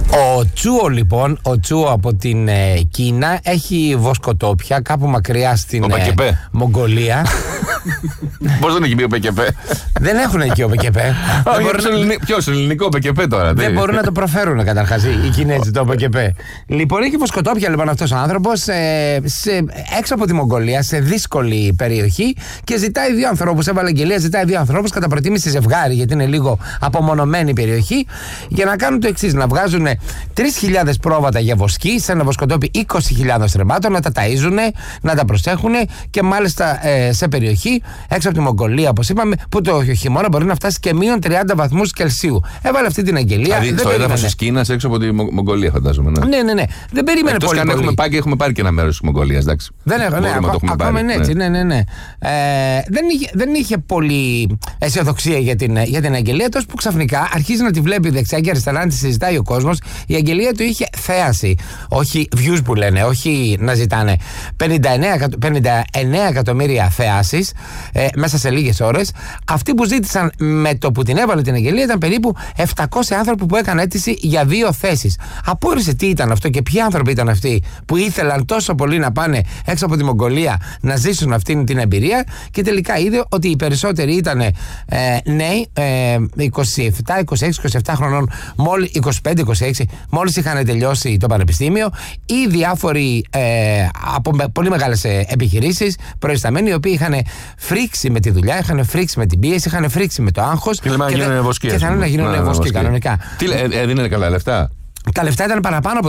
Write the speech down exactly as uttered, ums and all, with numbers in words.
Ο Τσούο λοιπόν, ο Τσούο από την ε, Κίνα έχει βοσκοτόπια κάπου μακριά στην ε, Μογγολία. Πώς δεν έχει μπει ο Πεκεπέ? Δεν έχουν εκεί ο Πεκεπέ. Ποιος, ελληνικό Πεκεπέ τώρα? Δεν μπορούν να το προφέρουν καταρχάς οι Κινέζοι το Πεκεπέ. Λοιπόν, έχει βοσκοτόπια λοιπόν αυτός ο άνθρωπος ε, σε, έξω από τη Μογγολία, σε δύσκολη περιοχή και ζητάει δύο ανθρώπους. Έβαλε αγγελία, ζητάει δύο ανθρώπους κατά προτίμηση ζευγάρι, γιατί είναι λίγο απομονωμένη περιοχή, για να κάνουν το εξής: να βγάζουν τρεις χιλιάδες πρόβατα για βοσκή σε ένα βοσκοτόπι είκοσι χιλιάδες στρεμμάτων, να τα ταΐζουν, να τα προσέχουν και μάλιστα ε, σε περιοχή έξω από τη Μογγολία, όπως είπαμε, που το χειμώνα μπορεί να φτάσει και μείον τριάντα βαθμούς Κελσίου. Έβαλε αυτή την αγγελία. Δηλαδή στο έδαφος της Κίνας έξω από τη Μογγολία, φαντάζομαι. Ναι, ναι, ναι. ναι. Δεν περίμενε Εκτός πολύ. Αν έχουμε πάει και έχουμε πάρει και ένα μέρος της Μογγολίας, εντάξει. Δεν έχω, ναι, ακόμα είναι έτσι. Ναι, ναι, ναι. Ε, δεν, είχε, δεν είχε πολύ αισιοδοξία για την, για την αγγελία, τόσο που ξαφνικά αρχίζει να τη βλέπει δεξιά και αριστερά, να τη συζητάει ο κόσμος. Η αγγελία του είχε θέαση. Όχι views που λένε, όχι να ζητάνε. πενήντα εννέα εκατομμύρια θέασεις ε, μέσα σε λίγες ώρες. Αυτοί που ζήτησαν με το που την έβαλε την αγγελία ήταν περίπου επτακόσιοι άνθρωποι που έκαναν αίτηση για δύο θέσεις. Απόρρισε τι ήταν αυτό και ποιοι άνθρωποι ήταν αυτοί που ήθελαν τόσο πολύ να πάνε έξω από τη Μογγολία να ζήσουν αυτήν την εμπειρία, και τελικά είδε ότι οι περισσότεροι ήταν ε, νέοι, ε, είκοσι επτά, είκοσι έξι, είκοσι επτά χρονών, μόλις είκοσι πέντε, είκοσι έξι, μόλις είχαν τελειώσει το πανεπιστήμιο, ή διάφοροι ε, από πολύ μεγάλες επιχειρήσεις προϊσταμένοι, οι οποίοι είχαν φρίξει με τη δουλειά, είχαν φρίξει με την πίεση, είχαν φρίξει με το άγχος και, και, και, και, και θα να γίνουν βοσκοί κανονικά. Τι έδινε καλά λεφτά? Τα λεφτά ήταν παραπάνω από